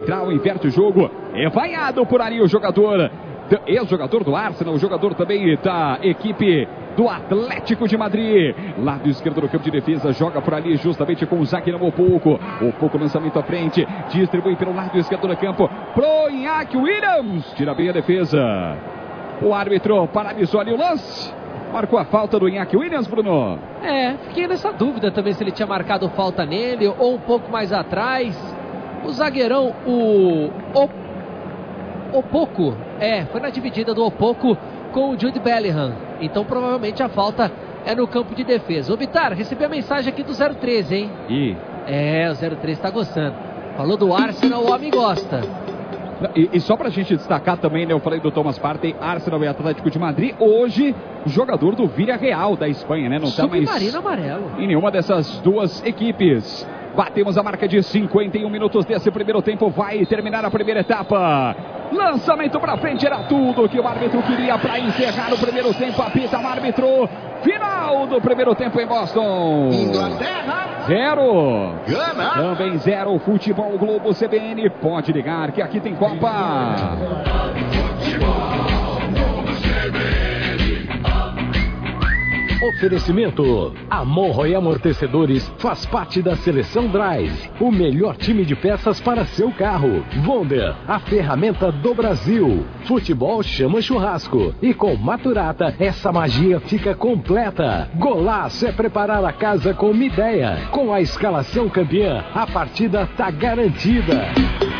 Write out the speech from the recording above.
Inverte o jogo, é vaiado por ali o jogador, ex-jogador do Arsenal, o jogador também da equipe do Atlético de Madrid. Lado esquerdo do campo de defesa, joga por ali justamente com o zagueirão Opoku. Opoku, lançamento à frente, distribui pelo lado esquerdo do campo pro Iñaki Williams, tira bem a defesa. O árbitro paralisou ali o lance, marcou a falta do Iñaki Williams, Bruno. Fiquei nessa dúvida também se ele tinha marcado falta nele ou um pouco mais atrás. O zagueirão, o Opoku, foi na dividida do Opoku com o Jude Bellingham. Então provavelmente a falta é no campo de defesa. Ô Bitar, recebi a mensagem aqui do 013, hein? O 03 tá gostando. Falou do Arsenal, o homem gosta. E só pra gente destacar também, né? Eu falei do Thomas Partey, Arsenal e Atlético de Madrid. Hoje, jogador do Villarreal da Espanha, né? Não tá mais Submarino amarelo em nenhuma dessas duas equipes. Batemos a marca de 51 minutos desse primeiro tempo. Vai terminar a primeira etapa. Lançamento pra frente, era tudo que o árbitro queria para encerrar o primeiro tempo. Apita o árbitro. Final do primeiro tempo em Boston. Inglaterra 0. Gana. Também 0. Futebol Globo CBN. Pode ligar que aqui tem Copa. Oferecimento: a Monroe Amortecedores faz parte da Seleção Drive, o melhor time de peças para seu carro. Wonder, a ferramenta do Brasil. Futebol chama churrasco. E com Maturata, essa magia fica completa. Golaço é preparar a casa com uma ideia. Com a escalação campeã, a partida tá garantida.